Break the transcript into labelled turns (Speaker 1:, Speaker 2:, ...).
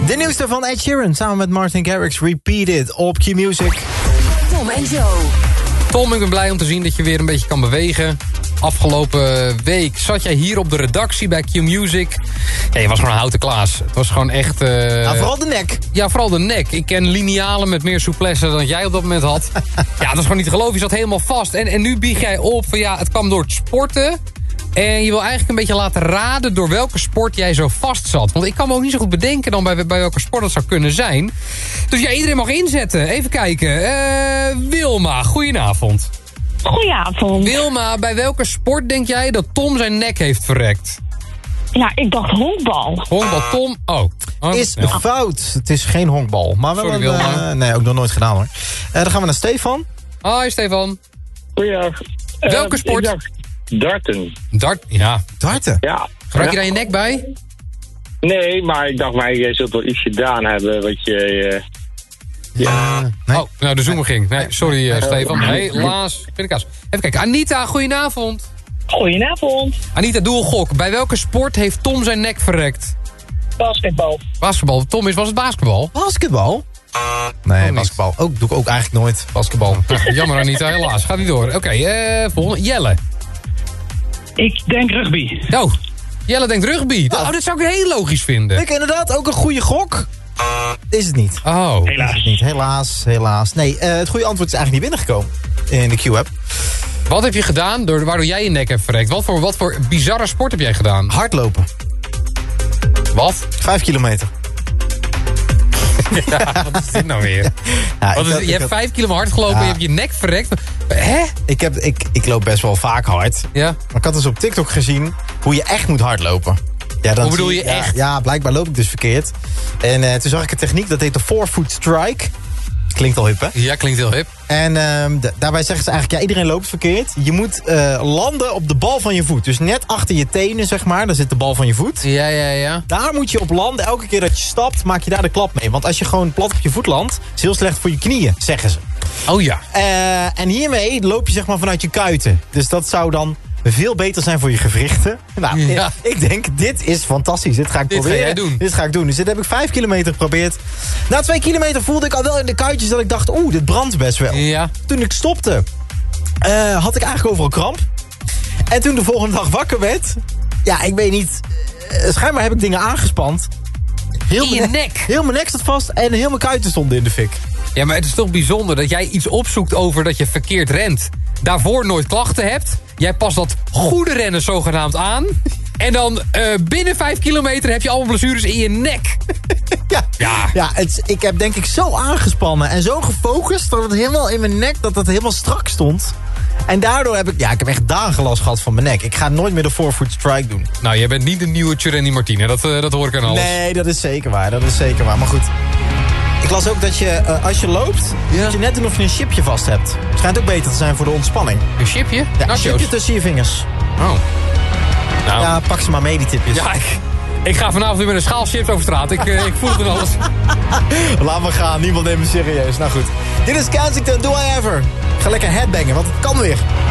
Speaker 1: De nieuwste van Ed Sheeran samen met Martin Garrix, Repeat It op Q-Music.
Speaker 2: Tom en Joe.
Speaker 3: Tom, ik ben blij om te zien dat je weer een beetje kan bewegen. Afgelopen week zat jij hier op de redactie bij Q-Music. Ja, je was gewoon een houten Klaas. Het was gewoon echt...
Speaker 1: vooral de nek.
Speaker 3: Ja, vooral de nek. Ik ken linealen met meer souplesse dan jij op dat moment had. Ja, dat is gewoon niet te geloven. Je zat helemaal vast. En nu bieg jij op van ja, het kwam door het sporten. En je wil eigenlijk een beetje laten raden door welke sport jij zo vast zat. Want ik kan me ook niet zo goed bedenken dan bij welke sport dat zou kunnen zijn. Dus ja, iedereen mag inzetten. Even kijken. Wilma, goedenavond.
Speaker 4: Goedenavond.
Speaker 3: Wilma, bij welke sport denk jij dat Tom zijn nek heeft verrekt?
Speaker 4: Ja, ik dacht honkbal.
Speaker 3: Honkbal, Tom?
Speaker 1: Is fout. Het is geen honkbal. Maar wel
Speaker 3: Sorry, Wilma.
Speaker 1: nee, ook nog nooit gedaan hoor. Dan gaan we naar Stefan.
Speaker 3: Hoi, Stefan.
Speaker 5: Goeiedag.
Speaker 3: Welke sport?
Speaker 5: Ik dacht darten.
Speaker 1: Darten?
Speaker 5: Ja.
Speaker 3: Gebruik je daar je nek bij?
Speaker 5: Nee, maar ik dacht, jij zult wel iets gedaan hebben wat je...
Speaker 1: Nee.
Speaker 3: Oh, nou de zoomer ging. Nee, sorry Stefan. Helaas. Pindakaas. Even kijken. Anita, goedenavond.
Speaker 4: Goedenavond.
Speaker 3: Anita, doe een gok. Bij welke sport heeft Tom zijn nek verrekt?
Speaker 4: Basketbal.
Speaker 3: Basketbal. Tom, was het basketbal?
Speaker 1: Basketbal? Nee,
Speaker 3: niet.
Speaker 1: basketbal. Doe ik ook eigenlijk nooit.
Speaker 3: Basketbal. Jammer Anita, helaas. Gaat niet door. Oké, volgende. Jelle.
Speaker 6: Ik denk rugby.
Speaker 3: Oh, Jelle denkt rugby. Oh, dat zou ik heel logisch vinden.
Speaker 1: Ik inderdaad ook een goede gok. Is het niet.
Speaker 3: Oh.
Speaker 1: Helaas. Nee, het goede antwoord is eigenlijk niet binnengekomen in de Q-app.
Speaker 3: Wat heb je gedaan waardoor jij je nek hebt verrekt? Wat voor bizarre sport heb jij gedaan?
Speaker 1: Hardlopen.
Speaker 3: Wat?
Speaker 1: 5 kilometer.
Speaker 3: Ja, wat is dit nou weer?
Speaker 1: Ja,
Speaker 3: Je hebt 5 kilometer hard gelopen en je hebt je nek verrekt. Hè?
Speaker 1: Ik loop best wel vaak hard.
Speaker 3: Ja.
Speaker 1: Maar ik had dus op TikTok gezien hoe je echt moet hardlopen. Ja, dan
Speaker 3: Hoe bedoel je echt?
Speaker 1: Ja, blijkbaar loop ik dus verkeerd. En toen zag ik een techniek, dat heet de 4-foot strike. Klinkt al hip, hè?
Speaker 3: Ja, klinkt heel hip.
Speaker 1: En daarbij zeggen ze eigenlijk, ja, iedereen loopt verkeerd. Je moet landen op de bal van je voet. Dus net achter je tenen, zeg maar, daar zit de bal van je voet.
Speaker 3: Ja.
Speaker 1: Daar moet je op landen. Elke keer dat je stapt, maak je daar de klap mee. Want als je gewoon plat op je voet landt, is het heel slecht voor je knieën, zeggen ze.
Speaker 3: Oh ja.
Speaker 1: En hiermee loop je zeg maar vanuit je kuiten. Dus dat zou dan veel beter zijn voor je gewrichten. Nou,
Speaker 3: Ja.
Speaker 1: ik denk, dit is fantastisch. Dit ga ik proberen.
Speaker 3: Ga jij doen.
Speaker 1: Dit ga ik doen. Dus dit heb ik 5 kilometer geprobeerd. Na 2 kilometer voelde ik al wel in de kuitjes dat ik dacht, dit brandt best wel.
Speaker 3: Ja.
Speaker 1: Toen ik stopte, had ik eigenlijk overal kramp. En toen de volgende dag wakker werd, ja, ik weet niet, schijnbaar heb ik dingen aangespand.
Speaker 3: In je nek?
Speaker 1: Heel mijn nek zat vast en heel mijn kuiten stonden in de fik.
Speaker 3: Ja, maar het is toch bijzonder dat jij iets opzoekt over dat je verkeerd rent. Daarvoor nooit klachten hebt. Jij past dat goede rennen zogenaamd aan. En dan binnen 5 kilometer heb je allemaal blessures in je nek. Ja.
Speaker 1: Ik heb denk ik zo aangespannen en zo gefocust dat het helemaal in mijn nek, dat het helemaal strak stond. En daardoor heb ik heb echt dagen last gehad van mijn nek. Ik ga nooit meer de 4-foot strike doen.
Speaker 3: Nou, jij bent niet de nieuwe Tjereni Martine. Dat hoor ik aan alles.
Speaker 1: Nee, dat is zeker waar. Maar goed. Ik las ook dat je, als je loopt, moet je net doen of je een chipje vast hebt. Het schijnt ook beter te zijn voor de ontspanning.
Speaker 3: Een chipje?
Speaker 1: Ja, een chipje tussen je vingers.
Speaker 3: Oh. Nou.
Speaker 1: Ja, pak ze maar mee, die tipjes.
Speaker 3: Ja, ik ga vanavond weer met een schaal chips over straat. Ik voel het en alles.
Speaker 1: Laat me gaan, niemand neemt me serieus. Nou goed. Dit is Kensington, Do I Ever. Ga lekker headbangen, want het kan weer.